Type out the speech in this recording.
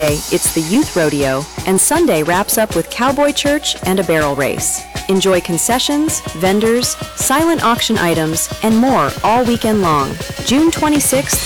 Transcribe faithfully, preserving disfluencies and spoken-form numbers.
Saturday, it's the Youth Rodeo, and Sunday wraps up with Cowboy Church and a barrel race. Enjoy concessions, vendors, silent auction items, and more all weekend long. June twenty-sixth